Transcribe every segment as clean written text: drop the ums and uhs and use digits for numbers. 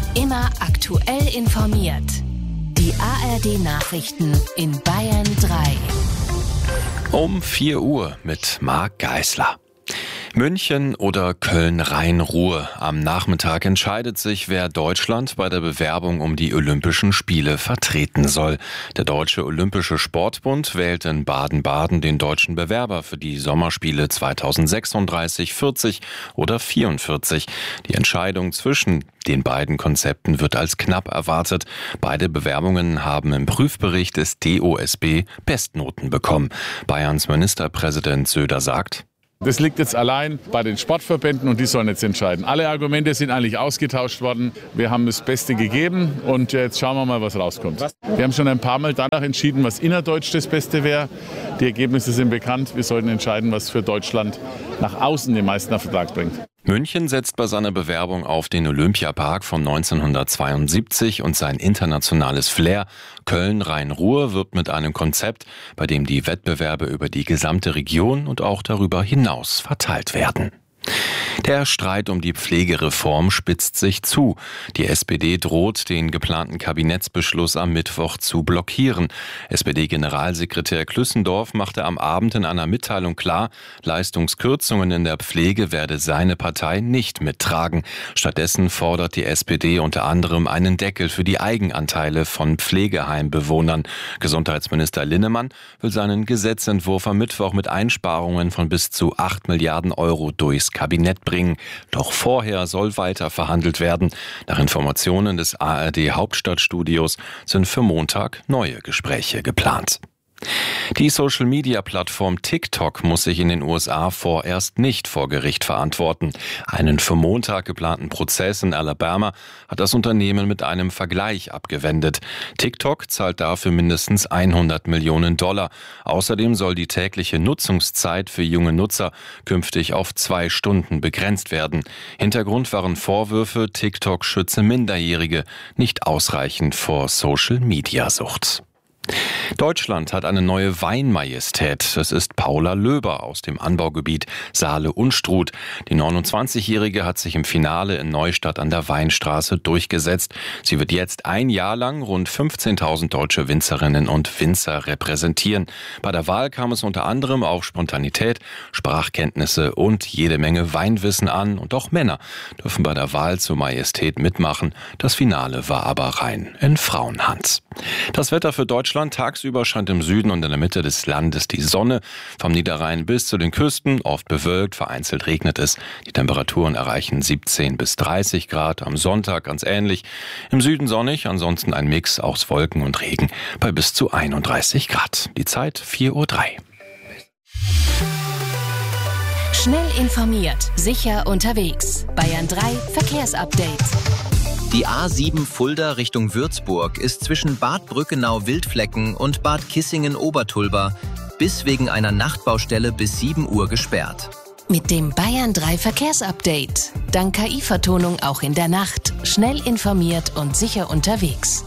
Immer aktuell informiert. Die ARD-Nachrichten in Bayern 3. Um 4 Uhr mit Marc Geisler. München oder Köln-Rhein-Ruhr. Am Nachmittag entscheidet sich, wer Deutschland bei der Bewerbung um die Olympischen Spiele vertreten soll. Der Deutsche Olympische Sportbund wählt in Baden-Baden den deutschen Bewerber für die Sommerspiele 2036, 40 oder 44. Die Entscheidung zwischen den beiden Konzepten wird als knapp erwartet. Beide Bewerbungen haben im Prüfbericht des DOSB Bestnoten bekommen. Bayerns Ministerpräsident Söder sagt: Das liegt jetzt allein bei den Sportverbänden und die sollen jetzt entscheiden. Alle Argumente sind eigentlich ausgetauscht worden. Wir haben das Beste gegeben und jetzt schauen wir mal, was rauskommt. Wir haben schon ein paar Mal danach entschieden, was innerdeutsch das Beste wäre. Die Ergebnisse sind bekannt. Wir sollten entscheiden, was für Deutschland nach außen den meisten Ertrag bringt. München setzt bei seiner Bewerbung auf den Olympiapark von 1972 und sein internationales Flair. Köln-Rhein-Ruhr wird mit einem Konzept, bei dem die Wettbewerbe über die gesamte Region und auch darüber hinaus verteilt werden. Der Streit um die Pflegereform spitzt sich zu. Die SPD droht, den geplanten Kabinettsbeschluss am Mittwoch zu blockieren. SPD-Generalsekretär Klüssendorf machte am Abend in einer Mitteilung klar, Leistungskürzungen in der Pflege werde seine Partei nicht mittragen. Stattdessen fordert die SPD unter anderem einen Deckel für die Eigenanteile von Pflegeheimbewohnern. Gesundheitsminister Linnemann will seinen Gesetzentwurf am Mittwoch mit Einsparungen von bis zu 8 Milliarden Euro durchs Kabinett bringen. Doch vorher soll weiter verhandelt werden. Nach Informationen des ARD Hauptstadtstudios sind für Montag neue Gespräche geplant. Die Social-Media-Plattform TikTok muss sich in den USA vorerst nicht vor Gericht verantworten. Einen für Montag geplanten Prozess in Alabama hat das Unternehmen mit einem Vergleich abgewendet. TikTok zahlt dafür mindestens $100 Millionen. Außerdem soll die tägliche Nutzungszeit für junge Nutzer künftig auf 2 Stunden begrenzt werden. Hintergrund waren Vorwürfe, TikTok schütze Minderjährige nicht ausreichend vor Social-Media-Sucht. Deutschland hat eine neue Weinmajestät. Das ist Paula Löber aus dem Anbaugebiet Saale-Unstrut. Die 29-Jährige hat sich im Finale in Neustadt an der Weinstraße durchgesetzt. Sie wird jetzt ein Jahr lang rund 15.000 deutsche Winzerinnen und Winzer repräsentieren. Bei der Wahl kam es unter anderem auf Spontanität, Sprachkenntnisse und jede Menge Weinwissen an. Und auch Männer dürfen bei der Wahl zur Majestät mitmachen. Das Finale war aber rein in Frauenhand. Das Wetter für Deutschland: tagsüber scheint im Süden und in der Mitte des Landes die Sonne. Vom Niederrhein bis zu den Küsten oft bewölkt, vereinzelt regnet es. Die Temperaturen erreichen 17 bis 30 Grad. Am Sonntag ganz ähnlich. Im Süden sonnig, ansonsten ein Mix aus Wolken und Regen bei bis zu 31 Grad. Die Zeit 4:03 Uhr. Schnell informiert, sicher unterwegs. Bayern 3 Verkehrsupdate. Die A7 Fulda Richtung Würzburg ist zwischen Bad Brückenau-Wildflecken und Bad Kissingen-Obertulba bis wegen einer Nachtbaustelle bis 7 Uhr gesperrt. Mit dem Bayern 3 Verkehrsupdate. Dank KI-Vertonung auch in der Nacht. Schnell informiert und sicher unterwegs.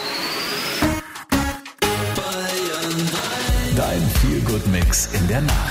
Dein Feel-Good-Mix in der Nacht.